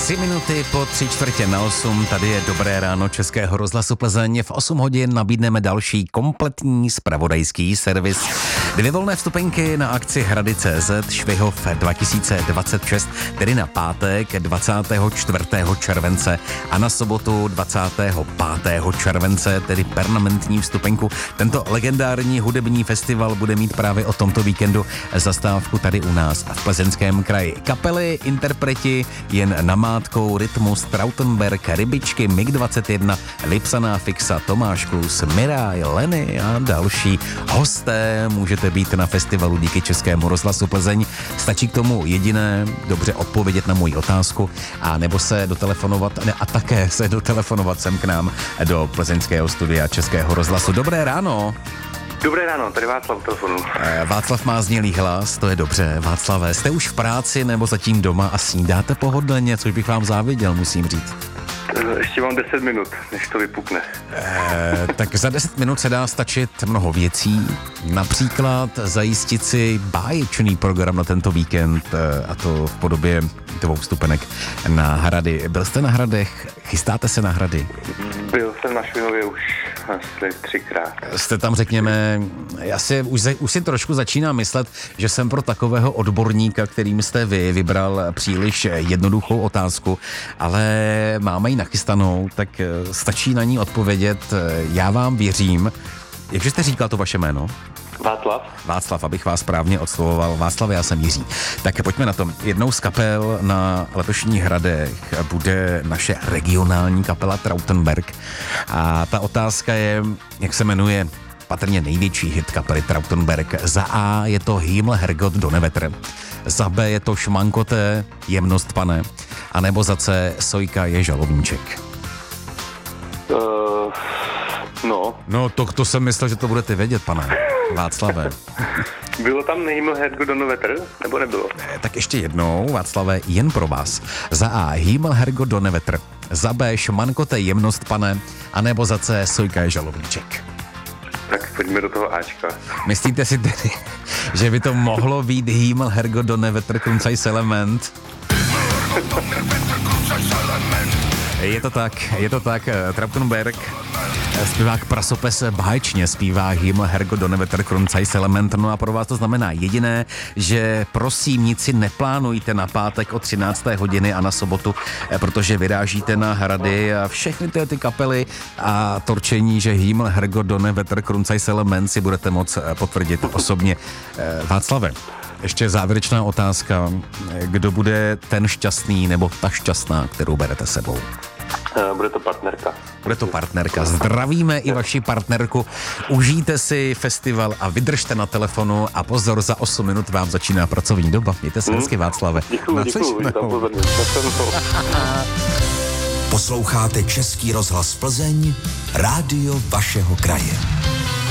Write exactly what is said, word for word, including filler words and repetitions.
Tři minuty po tři čtvrtě na osm, tady je Dobré ráno Českého rozhlasu Plzeň. V osm hodin nabídneme další kompletní zpravodajský servis. Dvě volné vstupenky na akci Hrady tečka cé zet Švihov dva tisíce dvacet šest, tedy na pátek dvacátého čtvrtého července a na sobotu dvacátého pátého července, tedy permanentní vstupenku. Tento legendární hudební festival bude mít právě o tomto víkendu zastávku tady u nás v Plzeňském kraji. Kapely, interpreti, jen namátkou Rytmus, Trautenberg, Rybičky, mig dvacet jedna, Lipsaná Fixa, Tomáš Klus, Miraj, Lenny a další hosté. Můžete být na festivalu díky Českému rozhlasu Plzeň. Stačí k tomu jediné, dobře odpovědět na moji otázku a nebo se dotelefonovat ne, a také se dotelefonovat sem k nám do plzeňského studia Českého rozhlasu. Dobré ráno. Dobré ráno, tady Václav telefonu. Václav má znělý hlas, to je dobře. Václave, jste už v práci nebo zatím doma a snídáte pohodlně, což bych vám záviděl, musím říct. Ještě mám deset minut, než to vypukne. E, tak za deset minut se dá stačit mnoho věcí, například zajistit si báječný program na tento víkend, a to v podobě dvou vstupenek na Hrady. Byl jste na Hradech? Chystáte se na Hrady? Byl jsem na Švihově už asi třikrát. Jste tam, řekněme, já si už, už si trošku začínám myslet, že jsem pro takového odborníka, kterým jste vy, vybral příliš jednoduchou otázku, ale máme ji nachystanou, tak stačí na ní odpovědět. Já vám věřím. Jakže jste říkal to vaše jméno? Václav. Václav, abych vás správně odslovoval. Václav, já jsem Jiří. Tak pojďme na to. Jednou z kapel na letošních Hradech bude naše regionální kapela Trautenberg. A ta otázka je, jak se jmenuje patrně největší hit kapely Trautenberg. Za A je to Himmel Herrgott Donnerwetter. Za B je to Šmankoté, Jemnost pane. A nebo za C Sojka je žalovníček. Uh, no. No, to, to jsem myslel, že to budete vědět, pane Václave. Bylo tam Himmel Herrgott Donnerwetter, nebo nebylo? Tak ještě jednou, Václave, jen pro vás. Za A Himmel Herrgott Donnerwetter, za B Šmankoté, Jemnost pane, anebo za C Sojka je žalovníček. Tak pojďme do toho Ačka. Myslíte si tedy, že by to mohlo být Himmel Herrgott Donnerwetter Krumzais Element? Je to tak, je to tak, Trautenberg, zpěvák Prasopes báječně zpívá Himmel Herrgott Donnerwetter Krumzais Element. No a pro vás to znamená jediné, že prosím nic si neplánujte na pátek od třinácté hodiny a na sobotu, protože vyrážíte na Hrady a všechny ty, ty kapely a torčení, že Himmel Herrgott Donnerwetter Krumzais Element si budete moct potvrdit osobně. Václave, ještě závěrečná otázka. Kdo bude ten šťastný nebo ta šťastná, kterou berete sebou? Bude to partnerka. Bude to partnerka. Zdravíme i vaši partnerku. Užijte si festival a vydržte na telefonu a pozor, za osm minut vám začíná pracovní doba. Mějte se hezky, Václave. Děkuju, děkuju. Posloucháte Český rozhlas Plzeň, rádio vašeho kraje.